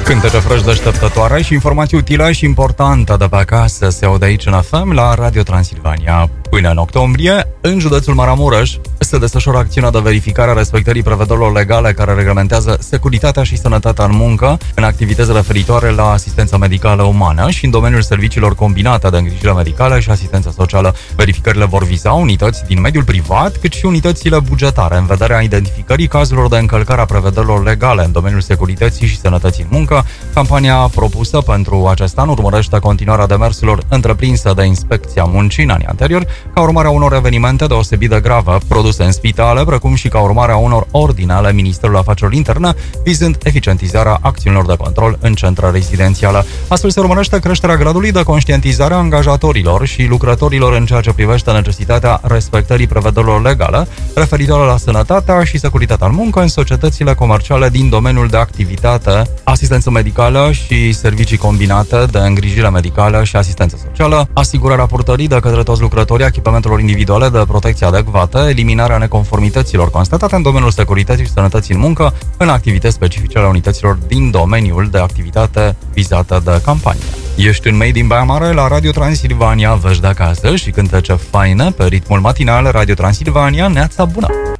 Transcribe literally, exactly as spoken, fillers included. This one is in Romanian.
Cântece fresh deșteptătoare și informații utile și importante de pe acasă se aud aici în F M la Radio Transilvania. Până în octombrie, în județul Maramureș, se desfășoară acțiunea de verificare a respectării prevederilor legale care reglementează securitatea și sănătatea în muncă în activități referitoare la asistență medicală umană și în domeniul serviciilor combinate de îngrijire medicală și asistență socială. Verificările vor viza unități din mediul privat, cât și unitățile bugetare, în vederea identificării cazurilor de încălcare a prevederilor legale în domeniul securității și sănătății în muncă. Campania propusă pentru acest an urmărește continuarea demersurilor întreprinse de Inspecția Muncii în anii anteriori, ca urmare a unor evenimente deosebit de grave produse în spitale, precum și ca urmare a unor ordine ale Ministerului Afacerilor Interne, vizând eficientizarea acțiunilor de control în centre rezidențiale. Astfel se urmărește creșterea gradului de conștientizare a angajatorilor și lucrătorilor în ceea ce privește necesitatea respectării prevederilor legale referitoare la sănătatea și securitatea în muncă în societățile comerciale din domeniul de activitate, asistență medicală și servicii combinate de îngrijire medicală și asistență socială, asigurarea purtării de către toți lucrătorii echipamentelor individuale de protecție adecvate, eliminarea neconformităților constatate în domeniul securității și sănătății în muncă în activități specifice ale unităților din domeniul de activitate vizată de campanie. Ești în Made in Baia Mare la Radio Transilvania, vești de acasă și cântece faine pe ritmul matinal Radio Transilvania. Neața bună!